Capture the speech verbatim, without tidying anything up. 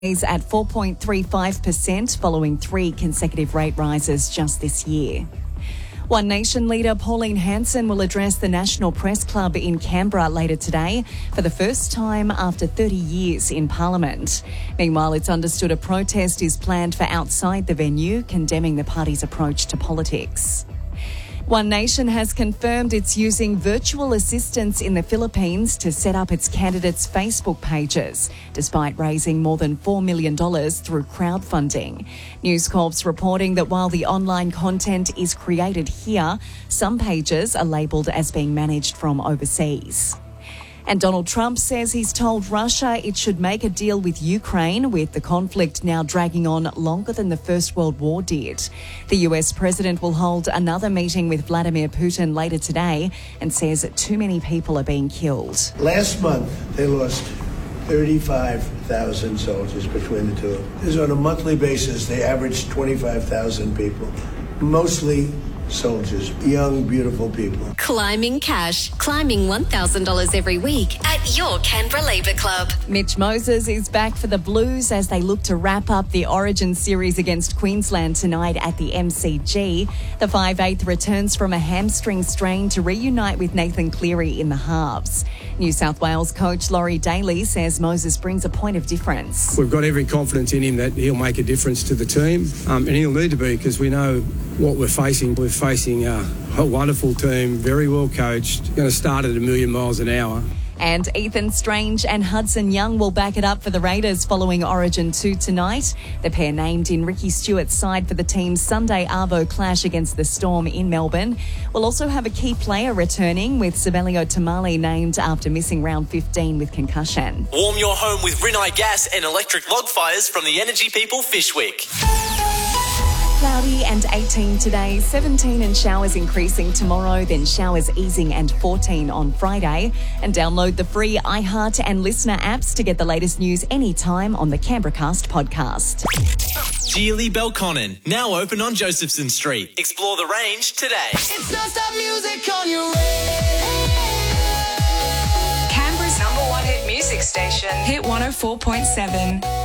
is at four point three five percent following three consecutive rate rises just this year. One Nation leader Pauline Hanson will address the National Press Club in Canberra later today for the first time after thirty years in Parliament. Meanwhile, it's understood a protest is planned for outside the venue, condemning the party's approach to politics. One Nation has confirmed it's using virtual assistants in the Philippines to set up its candidates' Facebook pages, despite raising more than four million dollars through crowdfunding. News Corp's reporting that while the online content is created here, some pages are labelled as being managed from overseas. And Donald Trump says he's told Russia it should make a deal with Ukraine, with the conflict now dragging on longer than the First World War did. The U S president will hold another meeting with Vladimir Putin later today and says too many people are being killed. Last month, they lost thirty-five thousand soldiers between the two. This is on a monthly basis. They averaged twenty-five thousand people, mostly soldiers, young, beautiful people. Climbing cash. Climbing one thousand dollars every week at your Canberra Labour Club. Mitch Moses is back for the Blues as they look to wrap up the Origin series against Queensland tonight at the M C G. The five eighth returns from a hamstring strain to reunite with Nathan Cleary in the halves. New South Wales coach Laurie Daly says Moses brings a point of difference. We've got every confidence in him that he'll make a difference to the team, um, and he'll need to be, because we know what we're facing. We're facing a, a wonderful team, very well coached, going to start at a million miles an hour. And Ethan Strange and Hudson Young will back it up for the Raiders following Origin two tonight. The pair named in Ricky Stewart's side for the team's Sunday Arvo clash against the Storm in Melbourne. We'll also have a key player returning, with Sibelio Tamale named after missing round fifteen with concussion. Warm your home with Rinnai Gas and electric log fires from the Energy People Fishwick. Cloudy and eighteen today, seventeen and showers increasing tomorrow, then showers easing and fourteen on Friday. And download the free iHeart and Listener apps to get the latest news anytime on the CanberraCast podcast. Geely Belconnen, now open on Josephson Street. Explore the range today. It's non-stop music on your radio. Canberra's number one hit music station, Hit one oh four point seven.